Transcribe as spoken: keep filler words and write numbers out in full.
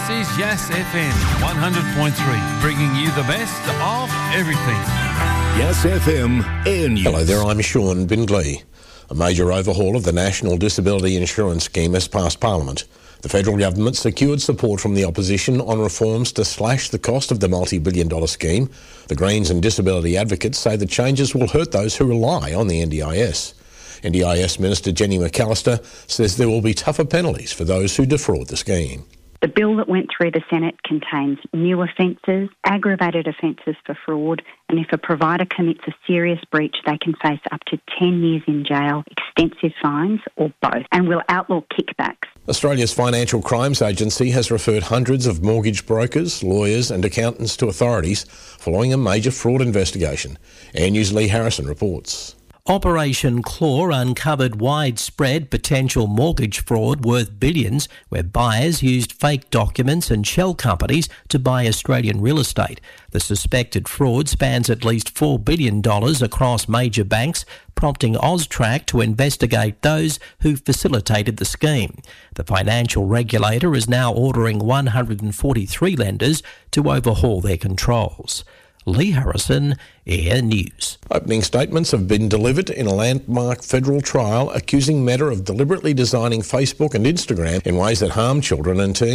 is Yes F M one hundred point three, bringing you the best of everything. Yes F M Air News. Hello there, I'm Sean Bindley. A major overhaul of the National Disability Insurance Scheme has passed Parliament. The federal government secured support from the opposition on reforms to slash the cost of the multi-billion dollar scheme. The Greens and disability advocates say the changes will hurt those who rely on the N D I S. N D I S Minister Jenny McAllister says there will be tougher penalties for those who defraud the scheme. The bill that went through the Senate contains new offences, aggravated offences for fraud, and if a provider commits a serious breach, they can face up to ten years in jail, extensive fines, or both, and will outlaw kickbacks. Australia's Financial Crimes Agency has referred hundreds of mortgage brokers, lawyers and accountants to authorities following a major fraud investigation. Air News' Lee Harrison reports. Operation Claw uncovered widespread potential mortgage fraud worth billions, where buyers used fake documents and shell companies to buy Australian real estate. The suspected fraud spans at least four billion dollars across major banks, prompting AUSTRAC to investigate those who facilitated the scheme. The financial regulator is now ordering one hundred forty-three lenders to overhaul their controls. Lee Harrison, Air News. Opening statements have been delivered in a landmark federal trial accusing Meta of deliberately designing Facebook and Instagram in ways that harm children and teens.